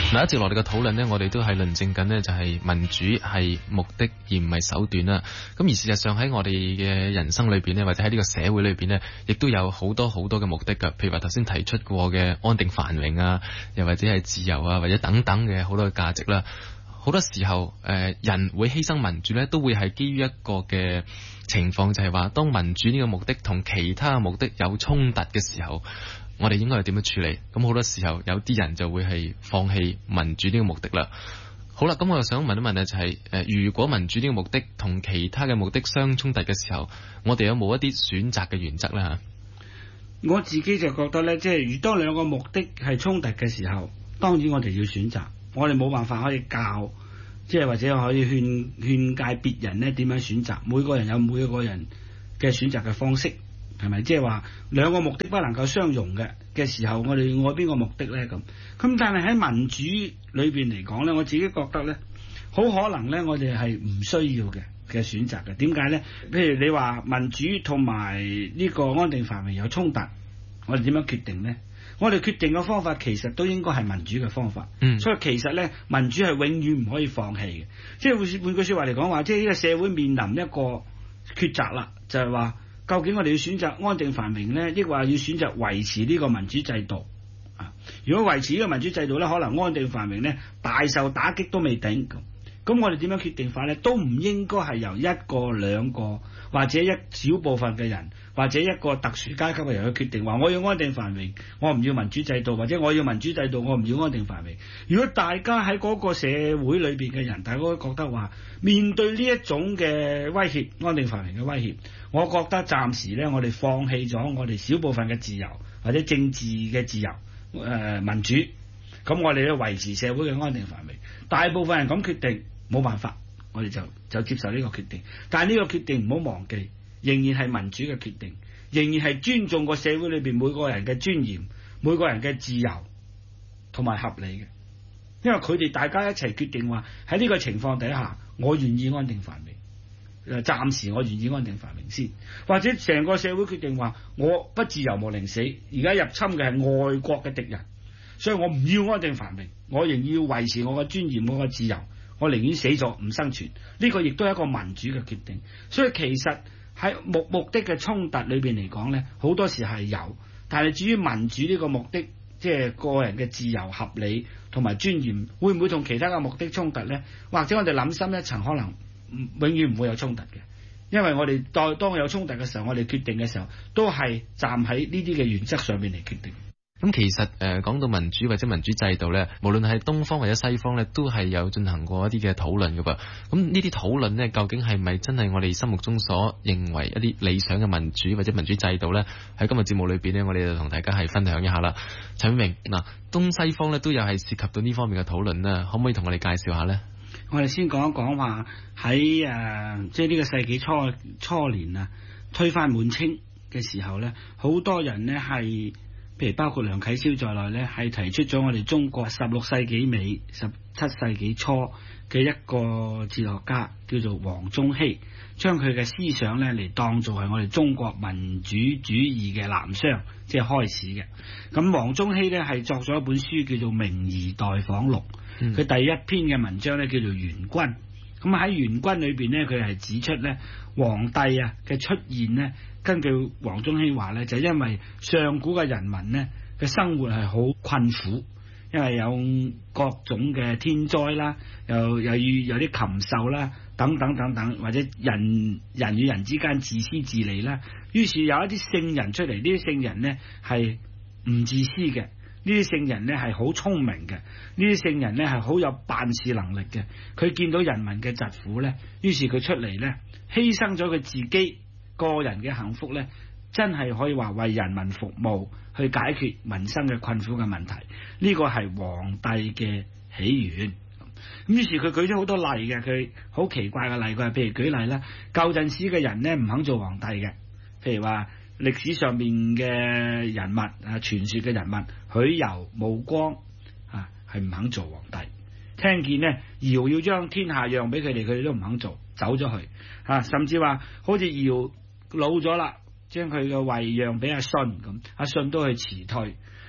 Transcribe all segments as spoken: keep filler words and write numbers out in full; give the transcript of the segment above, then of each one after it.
嗱，一直落嚟嘅討論呢，我哋都係論證緊呢，就係民主係目的而唔係手段啦。咁而事實上喺我哋嘅人生裏邊呢，或者喺呢個社會裏邊呢，亦都有好多好多嘅目的㗎。譬如話頭先提出過嘅安定繁榮啊，又或者係自由啊，或者等等嘅好多嘅價值啦。好多時候，誒、呃、人會犧牲民主呢，都會係基於一個嘅情況，就係話當民主呢個目的同其他嘅目的有衝突嘅時候，我哋應該係點樣處理？咁好多時候有啲人就會係放棄民主呢個目的啦。好啦，咁我又想問一問咧，就係、是、誒、呃，如果民主呢個目的同其他嘅目的相衝突嘅時候，我哋有冇一啲選擇嘅原則咧？嚇， 我自己就覺得咧，即係如當兩個目的係衝突嘅時候，當然我哋要選擇。我哋冇辦法可以教，即係或者可以勸勸誡別人咧點樣選擇。每個人有每一個人嘅選擇嘅方式。係咪？即係話兩個目的不能夠相容嘅嘅時候，我哋愛邊個目的咧？咁咁，但係喺民主裏邊嚟講咧，我自己覺得咧，好可能咧，我哋係唔需要嘅嘅選擇嘅。點解咧？譬如你話民主同埋呢個安定繁榮有衝突，我哋點樣決定咧？我哋決定嘅方法其實都應該係民主嘅方法。嗯，所以其實咧，民主係永遠唔可以放棄嘅。即係換句説話嚟講話，即係呢個社會面臨一個抉擇啦，就係話。究竟我哋要選擇安定繁榮呢，抑或要選擇維持呢個民主制度啊？如果維持呢個民主制度呢，可能安定繁榮呢大受打擊都未頂。咁咁我哋點樣決定法呢？都唔應該係由一個兩個或者一小部分嘅人或者一個特殊階級嘅人去決定，話我要安定繁榮，我唔要民主制度，或者我要民主制度，我唔要安定繁榮。如果大家喺嗰個社會裏邊嘅人，大家都覺得話面對呢一種嘅威脅，安定繁榮嘅威脅，我覺得暫時咧，我哋放棄咗我哋小部分嘅自由或者政治嘅自由，誒、呃、民主，咁我哋咧維持社會嘅安定繁榮。大部分人咁決定，冇辦法，我哋就就接受呢個決定。但係呢個決定唔好忘記，仍然係民主嘅決定，仍然係尊重個社會裏邊每個人嘅尊嚴、每個人嘅自由同埋合理嘅。因為佢哋大家一齊決定話喺呢個情況底下，我願意安定繁榮。誒，暫時我願意安定繁榮先，或者成個社會決定話我不自由無寧死，而家入侵嘅係外國嘅敵人，所以我唔要安定繁榮，我仍要維持我嘅尊嚴、我嘅自由，我寧願死咗唔生存。呢個亦都係一個民主嘅決定。所以其實喺目目的嘅衝突裏邊嚟講呢，好多時係有，但係至於民主呢個目的，即係個人嘅自由、合理同埋尊嚴，會唔會同其他嘅目的衝突呢？或者我哋諗深一層，可能永遠唔會有衝突嘅，因為我哋當當有衝突嘅時候，我哋決定嘅時候都係站喺呢啲嘅原則上面嚟決定。 咁其實誒講到民主或者民主制度咧，無論係東方或者西方咧，都係有進行過一啲嘅討論㗎噃。咁呢啲討論咧，究竟係咪真係我哋心目中所認為一啲理想嘅民主或者民主制度咧？喺今日節目裏邊咧，我哋就同大家係分享一下啦。陳永明，嗱，東西方咧都有係涉及到呢方面嘅討論啦，可唔可以同我哋介紹下咧？ 我哋先講一講話喺誒，即係呢個世紀初初年啊，推翻滿清嘅時候咧，好多人呢係，譬如包括梁啟超在內咧，係提出咗我哋中國十六世紀尾、十七世紀初嘅一個哲學家叫做黃宗羲，將佢嘅思想咧嚟當做係我哋中國民主主義嘅南商，即係開始嘅。咁黃宗羲咧係作咗一本書叫做《明夷待訪錄》。佢、嗯、第一篇嘅文章咧叫做《元君》，咁喺《元君》裏邊咧，佢係指出咧皇帝啊嘅出現咧，根據黃宗羲話咧，就因為上古嘅人民咧嘅生活係好困苦，因為有各種嘅天災啦，又又要有啲禽獸啦，等等等等，或者人人與人之間自私自利啦，於是有一啲聖人出嚟，呢啲聖人咧係唔自私嘅。呢啲聖人呢係好聰明嘅，呢啲聖人呢係好有辦事能力嘅。佢見到人民嘅疾苦呢，於是佢出嚟呢，犧牲咗佢自己個人嘅幸福呢，真係可以話為人民服務，去解決民生嘅困苦嘅問題。呢個係皇帝嘅起源。咁於是佢舉咗好多例嘅，佢好奇怪嘅例，佢係譬如舉例啦，舊陣時嘅人呢唔肯做皇帝嘅，譬如話歷史上面嘅人物啊，傳說嘅人物許攸、武光啊，係唔肯做皇帝。聽見呢堯要將天下讓俾佢哋，佢哋都唔肯做，走咗去啊。甚至話好似堯老咗啦，將佢嘅位讓俾阿舜咁，阿舜都去辭退。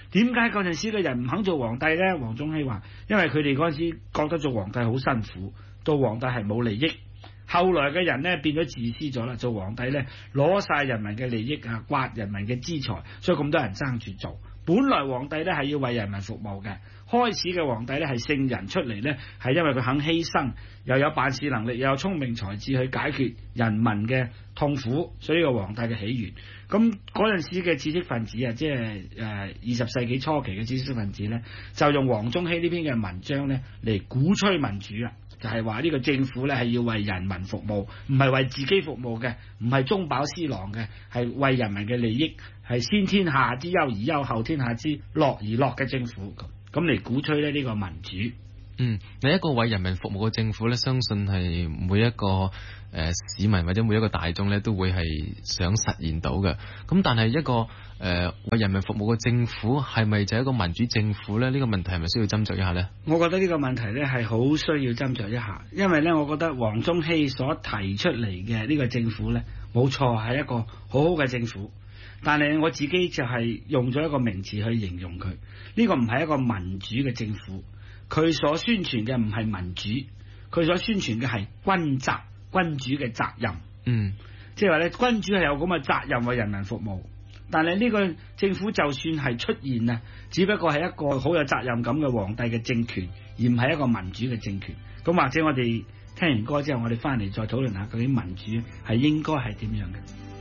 點解嗰陣時嘅人唔肯做皇帝咧？黃宗羲話：因為佢哋嗰陣時覺得做皇帝好辛苦，做皇帝係冇利益。後來嘅人咧變咗自私咗啦，做皇帝咧攞晒人民嘅利益啊，刮人民嘅資財，所以咁多人爭住做。本來皇帝咧係要為人民服務嘅，開始嘅皇帝咧係聖人出嚟咧，係因為佢肯犧牲，又有辦事能力，又有聰明才智去解決人民嘅痛苦，所以呢個皇帝嘅起源。咁嗰陣時嘅知識分子啊，即係誒二十世紀初期嘅知識分子咧，就用黃宗羲呢篇嘅文章咧嚟鼓吹民主啊，就係話呢個政府咧係要為人民服務，唔係為自己服務嘅，唔係中飽私囊嘅，係為人民嘅利益，係先天下之憂而憂，後天下之樂而樂嘅政府。咁咁嚟鼓吹咧呢個民主。 嗯，你一個為人民服務嘅政府咧，相信係每一個誒、呃、市民或者每一個大眾咧都會係想實現到嘅。咁但係一個誒、呃、為人民服務嘅政府係咪就係一個民主政府咧？呢、這個問題係咪需要斟酌一下呢？ 我覺得呢個問題咧係好需要斟酌一下，因為咧我覺得黃宗羲所提出嚟嘅呢個政府咧，冇錯係一個好好嘅政府。但係我自己就係用咗一個名詞去形容佢，呢、這個唔係一個民主嘅政府。佢所宣傳嘅唔係民主，佢所宣傳嘅係君責，君主嘅責任。 嗯， 即係話咧，君主係有咁嘅責任為人民服務。但係呢個政府就算係出現啊，只不過係一個好有責任感嘅皇帝嘅政權，而唔係一個民主嘅政權。咁或者我哋聽完歌之後，我哋翻嚟再討論下究竟民主係應該係點樣嘅。